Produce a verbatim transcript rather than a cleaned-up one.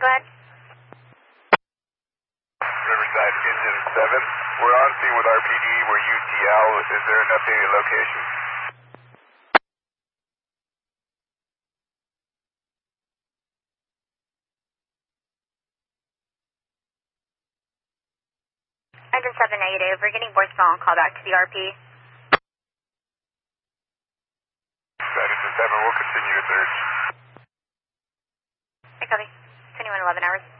go ahead. Riverside Engine seven. We're on scene with R P D. We're U T L. Is there an updated location? Engine seven negative. We're getting voicemail and call back to the R P. Engine seven, we'll continue to search. Hey, copy. twenty-one eleven hours.